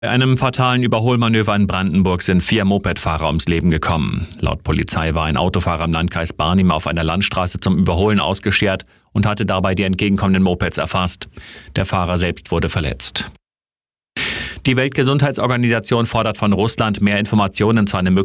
Bei einem fatalen Überholmanöver in Brandenburg sind 4 Mopedfahrer ums Leben gekommen. Laut Polizei war ein Autofahrer im Landkreis Barnim auf einer Landstraße zum Überholen ausgeschert und hatte dabei die entgegenkommenden Mopeds erfasst. Der Fahrer selbst wurde verletzt. Die Weltgesundheitsorganisation fordert von Russland mehr Informationen zu einem